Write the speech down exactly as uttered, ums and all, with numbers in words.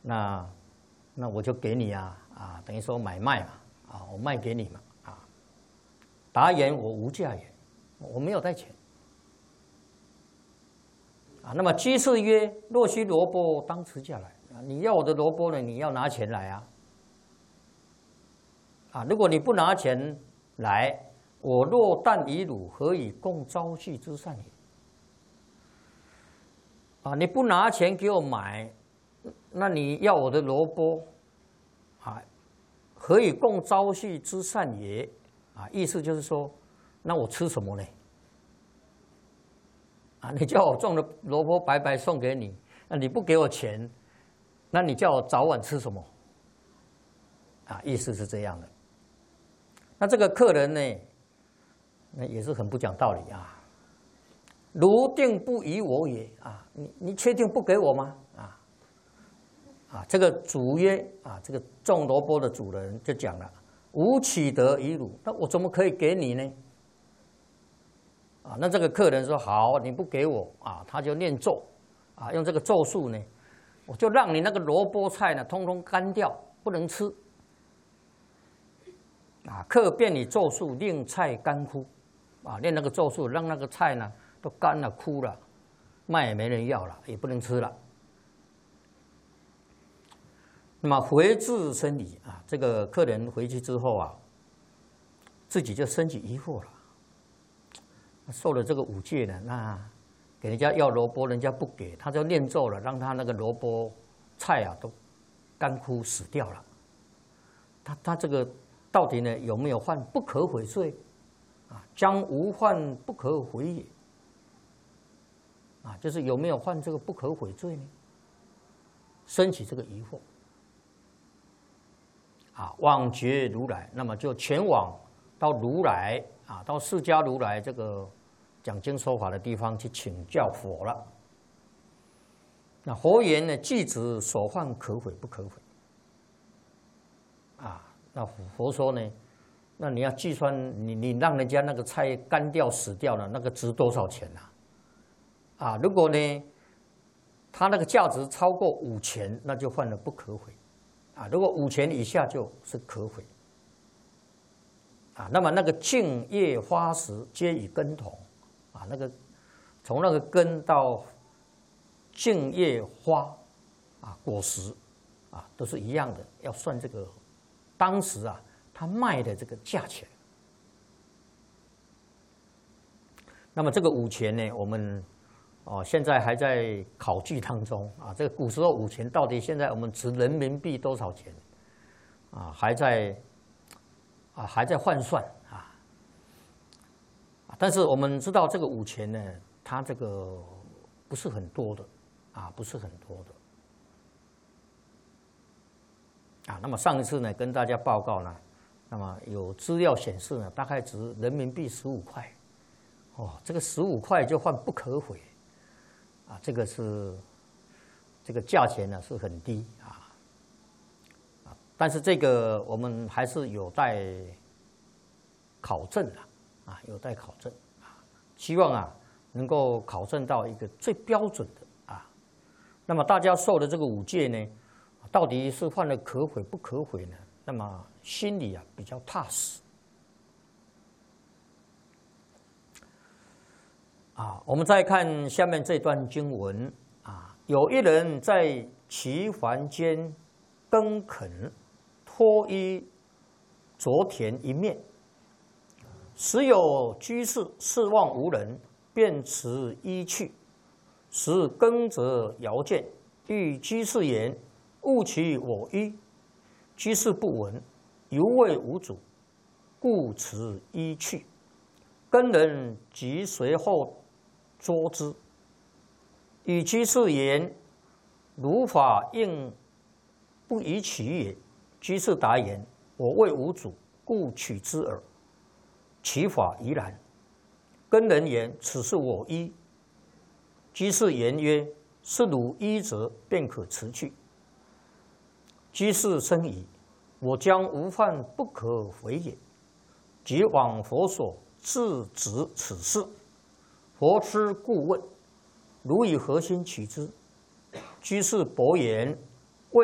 那那我就给你啊啊，等于说买卖嘛啊，我卖给你嘛啊。答言我无价也，我没有带钱啊。那么居士曰：若须萝卜，当持价来啊！你要我的萝卜呢，你要拿钱来啊啊！如果你不拿钱来，我若但以汝，何以共朝夕之善也？啊！你不拿钱给我买，那你要我的萝卜啊，何以共朝夕之善也？啊，意思就是说，那我吃什么呢？啊，你叫我种的萝卜白白送给你，那你不给我钱，那你叫我早晚吃什么？啊，意思是这样的。那这个客人呢，那也是很不讲道理啊。如定不以我也啊，你你确定不给我吗？啊啊，这个主曰啊，这个种萝卜的主人就讲了。无取得以汝，那我怎么可以给你呢？啊，那这个客人说好，你不给我啊，他就念咒，啊，用这个咒术呢，我就让你那个萝卜菜呢，通通干掉，不能吃。啊，客便以咒术令菜干枯，啊，念那个咒术，让那个菜呢都干了、枯了，卖也没人要了，也不能吃了。那么回至生疑啊，这个客人回去之后啊，自己就升起疑惑了。受了这个五戒呢，那给人家要萝卜，人家不给，他就念咒了，让他那个萝卜菜啊都干枯死掉了。他他这个到底呢有没有犯不可悔罪？啊，将无犯不可悔也。啊，就是有没有犯这个不可悔罪呢？升起这个疑惑。啊，往诘如来，那么就前往到如来啊，到释迦如来这个讲经说法的地方去请教佛了。那佛言呢，既指所犯可悔不可悔？啊，那佛说呢，那你要计算你你让人家那个菜干掉死掉了，那个值多少钱啊？啊，如果呢，它那个价值超过五钱，那就犯了不可悔。啊，如果五钱以下就是可悔。啊，那么那个茎叶花实皆与根同，啊，那个从那个根到茎叶花，啊，果实，啊，都是一样的，要算这个当时啊他卖的这个价钱。那么这个五钱呢，我们哦，现在还在考据当中啊。这个古时候五钱到底现在我们值人民币多少钱啊？还在啊还在换算啊。但是我们知道这个五钱呢，它这个不是很多的啊，不是很多的啊。那么上一次呢，跟大家报告呢，那么有资料显示呢，大概值人民币十五块。哦，这个十五块就换不可悔。啊，这个是这个价钱呢是很低啊，啊，但是这个我们还是有待考证的啊，有待考证啊，希望啊能够考证到一个最标准的啊。那么大家受的这个五戒呢，到底是犯了可悔不可悔呢？那么心里啊比较踏实。啊，我们再看下面这段经文啊，有一人在其房间耕垦，脱衣着田一面，时有居士视望无人，便持衣去，时耕者遥见，欲居士言：“勿取我衣。”居士不闻，犹谓无主，故持衣去。耕人即随后捉之，与居士言：“如法应不宜取也。”居士答言：“我谓无主，故取之耳。其法宜然。”耕人言：“此是我衣。”居士言曰：“是汝衣者，便可辞去。”居士深疑，我将无犯不可悔也。即往佛所自执此事。佛知故问：“汝以何心取之？”居士薄言：“